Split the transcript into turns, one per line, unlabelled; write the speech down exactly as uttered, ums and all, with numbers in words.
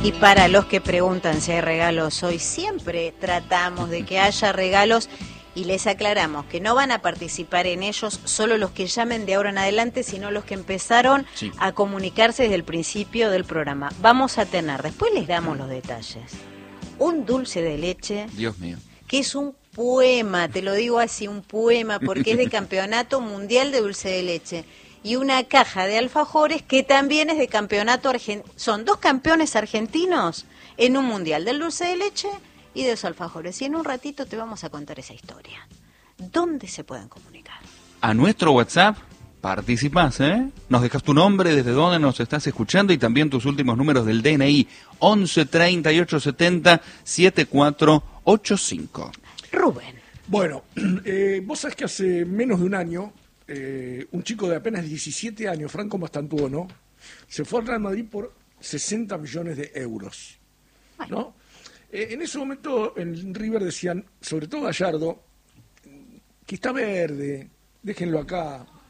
Y para los que preguntan si hay regalos hoy, siempre tratamos de que haya regalos y les aclaramos que no van a participar en ellos solo los que llamen de ahora en adelante, sino los que empezaron sí. a comunicarse desde el principio del programa. Vamos a tener, después les damos los detalles, un dulce de leche.
Dios mío.
Que es un poema, te lo digo así, un poema, porque es de Campeonato Mundial de Dulce de Leche. Y una caja de alfajores que también es de campeonato argentino. Son dos campeones argentinos en un mundial del dulce de leche y de los alfajores. Y en un ratito te vamos a contar esa historia. ¿Dónde se pueden comunicar?
A nuestro WhatsApp participás, ¿eh? Nos dejas tu nombre, desde dónde nos estás escuchando y también tus últimos números del D N I. once treinta y ocho setenta setenta y cuatro ochenta y cinco.
Rubén.
Bueno, eh, vos sabés que hace menos de un año... Eh, un chico de apenas diecisiete años, Franco Mastantuono, se fue al Real Madrid por sesenta millones de euros, ¿no? Eh, en ese momento en River decían, sobre todo Gallardo, que está verde, déjenlo acá,